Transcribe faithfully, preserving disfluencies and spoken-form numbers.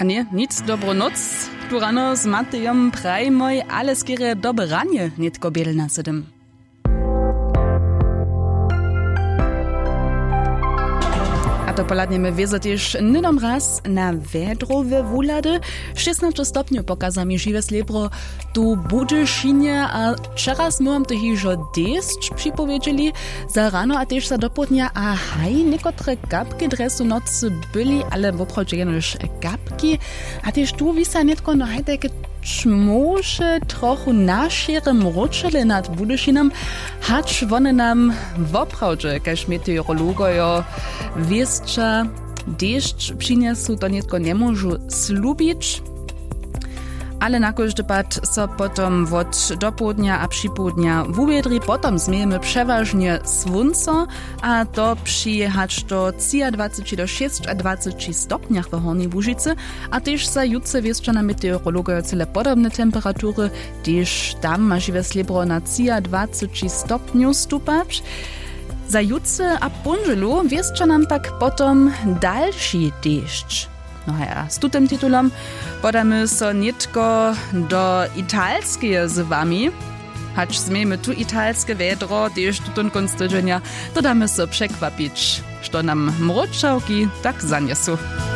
A nie, nic dobro noc. Tu rano z Matejom prajmoj, ale skiery dobre ranie, nitko bielna sedem. A to poladniemy wiedzę też nynom raz na wedrowe wulady. szesnaście stopniów pokaza mi żywe slebro tu Budyšinie, a wczoraj myłam to hižo deszcz przypowiedzieli za rano, a też za dopodnia, a haj, niekotre kapki dresu nocy byli, ale w oprodzie już kapki, a też tu wisa netko no haj takie czmusze trochu naszere mroczele nad Budyšinom, hacz one nam w oprodzie, kaž meteorologojo wieszcza, deszcz przyniesu to netko nie może slubić, ale na każdy pad so potom od dopołudnia a przypołudnia w uwiedri, potom zmiejemy przeważnie słońce, a to przyjechać do dwadzieścia do dwudziestu stopniach w Hornej Łużycy, a też za jutce wieszcza na meteorologoje cele podobne temperatury, też tam ma żywe slebro na dwadzieścia stopniów stupać. Za jutce a punżelu wieszcza nam tak potom dalszy deszcz. No ja, z tym tytułem podamy so nitko do italskie z wami. Hacz zmiejmy tu italskie wedro, też tu ten konstydzenia, to damy so przekwapić, što nam mroczałki tak zaniesu.